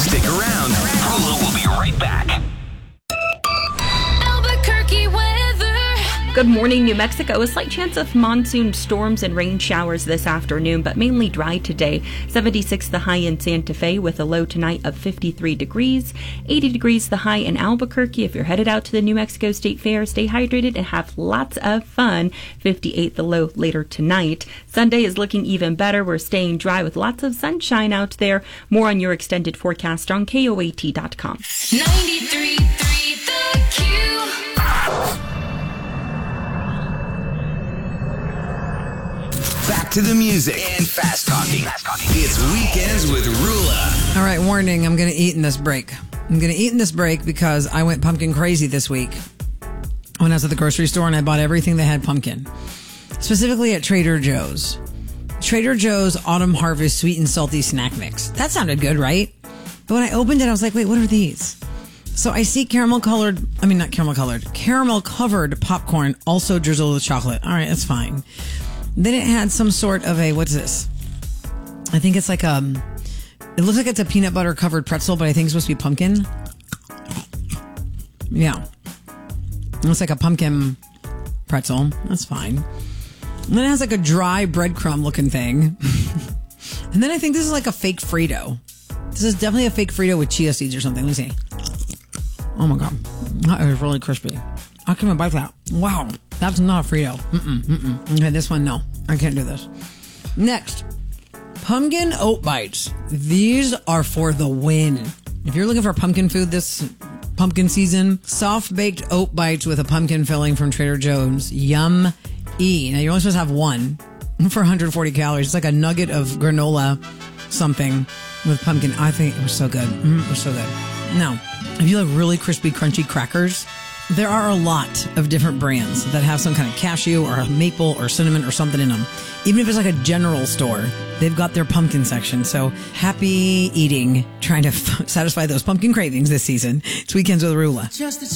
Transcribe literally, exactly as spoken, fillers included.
Stick around. Rula will be right back. Albuquerque weather. Good morning, New Mexico. A slight chance of monsoon storms and rain showers this afternoon, but mainly dry today. seventy-six the high in Santa Fe with a low tonight of fifty-three degrees. eighty degrees the high in Albuquerque. If you're headed out to the New Mexico State Fair, stay hydrated and have lots of fun. fifty-eight the low later tonight. Sunday is looking even better. We're staying dry with lots of sunshine out there. More on your extended forecast on K O A T dot com. ninety-three point three The Q. Back to the music and fast talking. It's Weekends with Rula. All right, warning, I'm going to eat in this break. I'm going to eat in this break because I went pumpkin crazy this week when I was at the grocery store and I bought everything that had pumpkin, specifically at Trader Joe's. Trader Joe's Autumn Harvest Sweet and Salty Snack Mix. That sounded good, right? But when I opened it, I was like, wait, what are these? So I see caramel colored, I mean, not caramel colored, caramel covered popcorn, also drizzled with chocolate. All right, that's fine. Then it had some sort of a, what's this? I think it's like a, it looks like it's a peanut butter covered pretzel, but I think it's supposed to be pumpkin. Yeah. It looks like a pumpkin pretzel. That's fine. And then it has like a dry breadcrumb looking thing. And then I think this is like a fake Frito. This is definitely a fake Frito with chia seeds or something. Let me see. Oh my God. That is really crispy. I can't even bite that. Wow. That's not a Frito. Mm-mm, mm-mm. Okay, this one, no. I can't do this. Next, pumpkin oat bites. These are for the win. If you're looking for pumpkin food this pumpkin season, soft-baked oat bites with a pumpkin filling from Trader Joe's. Yum-y. Now, you're only supposed to have one for one hundred forty calories. It's like a nugget of granola something with pumpkin. I think it was so good. Mm, it was so good. Now, if you like really crispy, crunchy crackers, there are a lot of different brands that have some kind of cashew or maple or cinnamon or something in them. Even if it's like a general store, they've got their pumpkin section. So happy eating, trying to f- satisfy those pumpkin cravings this season. It's Weekends with Rula. Just